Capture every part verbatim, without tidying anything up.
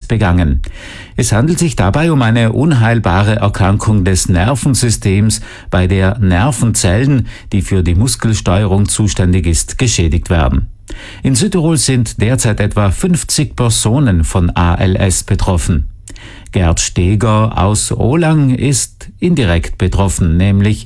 begangen. Es handelt sich dabei um eine unheilbare Erkrankung des Nervensystems, bei der Nervenzellen, die für die Muskelsteuerung zuständig ist, geschädigt werden. In Südtirol sind derzeit etwa fünfzig Personen von A L S betroffen. Gerd Steger aus Ohlang ist indirekt betroffen, nämlich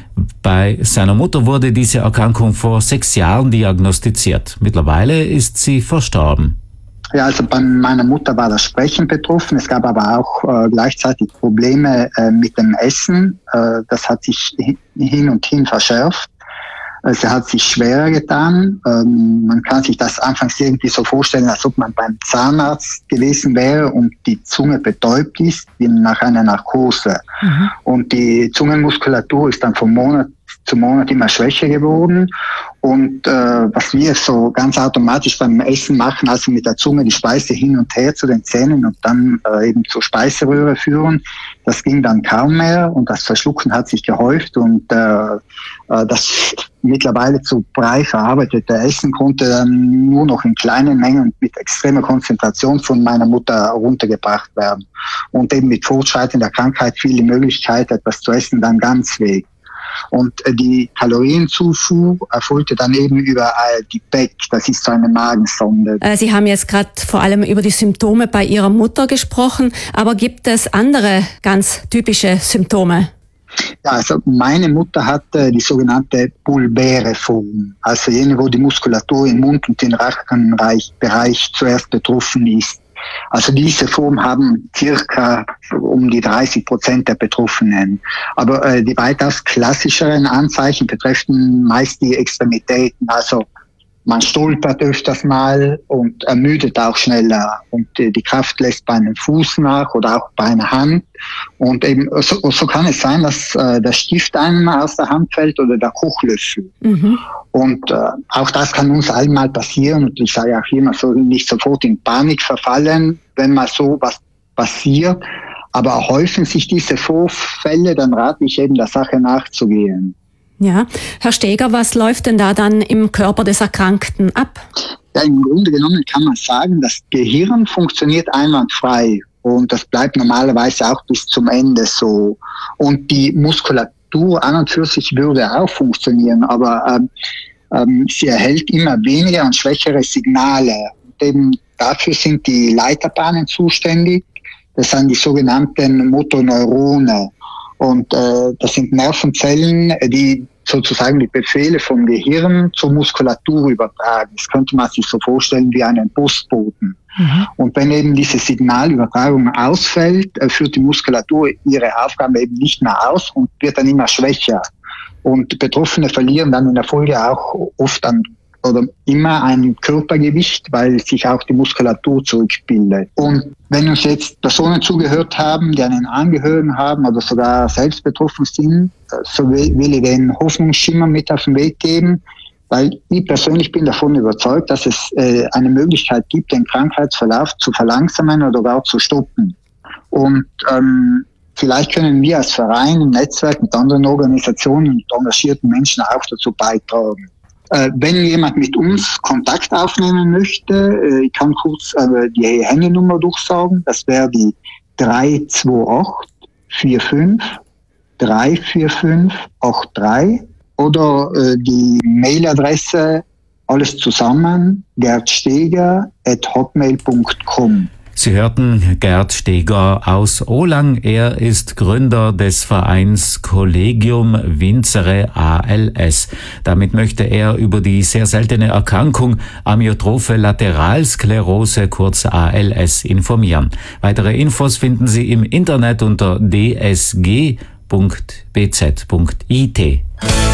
bei seiner Mutter wurde diese Erkrankung vor sechs Jahren diagnostiziert. Mittlerweile ist sie verstorben. Ja, also bei meiner Mutter war das Sprechen betroffen. Es gab aber auch äh, gleichzeitig Probleme äh, mit dem Essen. Äh, das hat sich hin und hin verschärft. Sie hat sich schwerer getan. Ähm, man kann sich das anfangs irgendwie so vorstellen, als ob man beim Zahnarzt gewesen wäre und die Zunge betäubt ist, wie nach einer Narkose. Mhm. Und die Zungenmuskulatur ist dann von Monat zu Monat immer schwächer geworden. Und äh, was wir so ganz automatisch beim Essen machen, also mit der Zunge die Speise hin und her zu den Zähnen und dann äh, eben zur Speiseröhre führen, das ging dann kaum mehr und das Verschlucken hat sich gehäuft und äh, äh, das mittlerweile zu Brei verarbeitete Essen konnte dann nur noch in kleinen Mengen und mit extremer Konzentration von meiner Mutter runtergebracht werden. Und eben mit Fortschreiten der Krankheit fiel die Möglichkeit, etwas zu essen, dann ganz weg. Und die Kalorienzufuhr erfolgte dann eben über die B E C, das ist so eine Magensonde. Sie haben jetzt gerade vor allem über die Symptome bei Ihrer Mutter gesprochen, aber gibt es andere ganz typische Symptome? Ja, also meine Mutter hatte die sogenannte bulbäre Form, also jene, wo die Muskulatur im Mund und im Rachenbereich zuerst betroffen ist. Also diese Form haben circa um die dreißig Prozent der Betroffenen. Aber äh, die weitaus klassischeren Anzeichen betreffen meist die Extremitäten. Also man stolpert öfters mal und ermüdet auch schneller. Und äh, die Kraft lässt bei einem Fuß nach oder auch bei einer Hand. Und eben so, so kann es sein, dass äh, der Stift einem aus der Hand fällt oder der Kochlöffel. Mhm. Und äh, auch das kann uns allen mal passieren. Und ich sage auch immer so, nicht sofort in Panik verfallen, wenn mal so was passiert. Aber häufen sich diese Vorfälle, dann rate ich eben, der Sache nachzugehen. Ja, Herr Steger, was läuft denn da dann im Körper des Erkrankten ab? Ja, im Grunde genommen kann man sagen, das Gehirn funktioniert einwandfrei und das bleibt normalerweise auch bis zum Ende so. Und die Muskulatur an und für sich würde auch funktionieren, aber ähm, ähm, sie erhält immer weniger und schwächere Signale. Und eben dafür sind die Leiterbahnen zuständig. Das sind die sogenannten Motoneurone. Und äh, das sind Nervenzellen, die sozusagen die Befehle vom Gehirn zur Muskulatur übertragen. Das könnte man sich so vorstellen wie einen Postboten. Mhm. Und wenn eben diese Signalübertragung ausfällt, äh, führt die Muskulatur ihre Aufgabe eben nicht mehr aus und wird dann immer schwächer. Und Betroffene verlieren dann in der Folge auch oft an oder immer ein Körpergewicht, weil sich auch die Muskulatur zurückbildet. Und wenn uns jetzt Personen zugehört haben, die einen Angehörigen haben oder sogar selbst betroffen sind, so will ich den Hoffnungsschimmer mit auf den Weg geben, weil ich persönlich bin davon überzeugt, dass es äh, eine Möglichkeit gibt, den Krankheitsverlauf zu verlangsamen oder gar zu stoppen. Und ähm, vielleicht können wir als Verein im Netzwerk mit anderen Organisationen und engagierten Menschen auch dazu beitragen. Äh, wenn jemand mit uns Kontakt aufnehmen möchte, äh, ich kann kurz äh, die Handynummer durchsagen. Das wäre die drei zwei acht vier fünf drei vier fünf acht drei oder äh, die Mailadresse alles zusammen gerdsteger at hotmail punkt com. Sie hörten Gerd Steger aus Ohlang. Er ist Gründer des Vereins Collegium Vincere A L S. Damit möchte er über die sehr seltene Erkrankung Amyotrophe Lateralsklerose, kurz A L S, informieren. Weitere Infos finden Sie im Internet unter d s g punkt b z punkt i t.